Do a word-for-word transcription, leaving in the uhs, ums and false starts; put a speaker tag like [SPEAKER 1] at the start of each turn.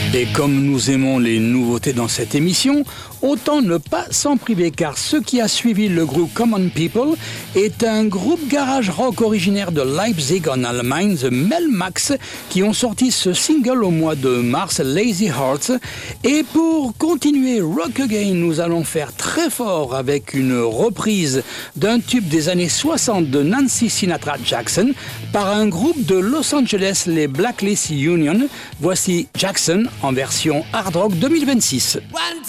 [SPEAKER 1] Et comme nous aimons les nouveautés dans cette émission, autant ne pas s'en priver car ce qui a suivi le groupe Common People est un groupe garage rock originaire de Leipzig en Allemagne, The Melmax, qui ont sorti ce single au mois de mars, Lazy Hearts. Et pour continuer Rock Again, nous allons faire très fort avec une reprise d'un tube des années soixante de Nancy Sinatra Jackson par un groupe de Los Angeles, les Blacklist Union. Voici Jackson en version hard rock deux mille vingt-six.
[SPEAKER 2] One,